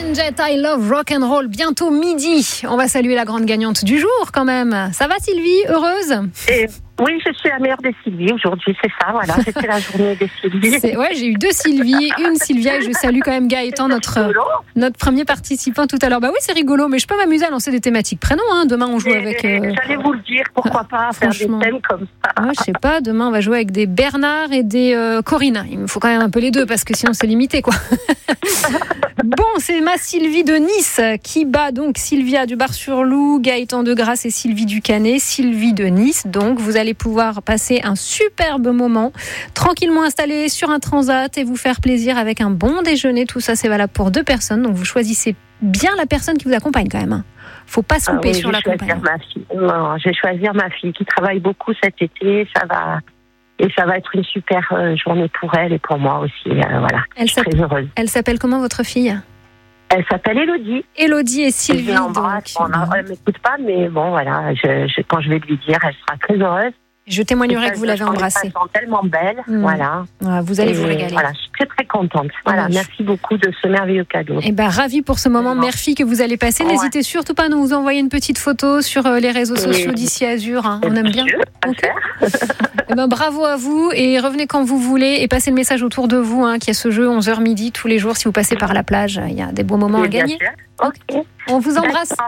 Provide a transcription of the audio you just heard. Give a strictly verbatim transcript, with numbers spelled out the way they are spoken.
Joan Jett, I love rock and roll. Bientôt midi. On va saluer la grande gagnante du jour quand même. Ça va Sylvie, heureuse? Et oui, je suis la meilleure des Sylvie aujourd'hui, c'est ça, voilà. C'était la journée des Sylvie. C'est, ouais, j'ai eu deux Sylvie, une Sylvia et je salue quand même Gaëtan, notre, notre premier participant tout à l'heure. Bah oui, c'est rigolo, mais je peux m'amuser à lancer des thématiques prénoms. Hein. Demain, on joue Et avec. Euh... J'allais vous le dire, pourquoi pas faire des thèmes comme ça. Ouais, je sais pas, demain, on va jouer avec des Bernard et des euh, Corinne. Il me faut quand même un peu les deux parce que sinon, c'est limité, quoi. Bon, c'est ma Sylvie de Nice qui bat donc Sylvia du Bar-sur-Loup, Gaëtan de Grasse et Sylvie du Canet. Sylvie de Nice, donc vous allez pouvoir passer un superbe moment, tranquillement installé sur un transat et vous faire plaisir avec un bon déjeuner. Tout ça, c'est valable pour deux personnes, donc vous choisissez bien la personne qui vous accompagne quand même. Faut pas se louper ah oui, sur l'accompagnement. Ma fille. Non, je vais choisir ma fille qui travaille beaucoup cet été. Ça va. Et ça va être une super euh, journée pour elle et pour moi aussi. Euh, voilà. Elle je suis très heureuse. Elle s'appelle comment votre fille? Elle s'appelle Élodie. Élodie et Sylvie. Donc... Bon, elle ne m'écoute pas, mais bon, voilà. Je, je, quand je vais lui dire, elle sera très heureuse. Je témoignerai que vous l'avez embrassée. Elles sont tellement belles, mmh. voilà. Ouais, vous allez et vous régaler. Voilà, je suis très très contente. Voilà, ouais, merci je... beaucoup de ce merveilleux cadeau. Et ben ravie pour ce moment, merci que vous allez passer. Ouais. N'hésitez surtout pas à nous envoyer une petite photo sur les réseaux sociaux et... d'ici Azur. Hein. On aime bien. Okay. Et ben bravo à vous et revenez quand vous voulez et passez le message autour de vous hein, qu'il y a ce jeu onze heures midi tous les jours si vous passez par la plage. Il y a des beaux moments et à gagner. Okay. On vous embrasse. D'accord.